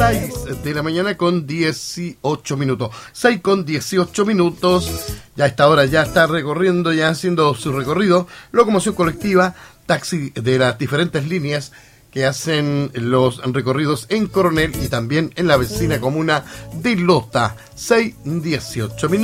6 de la mañana con 18 minutos. 6 con 18 minutos. Ya a esta hora ya está recorriendo, ya haciendo su recorrido, locomoción colectiva, taxi de las diferentes líneas que hacen los recorridos en Coronel y también en la vecina comuna de Lota. 6, 18 minutos.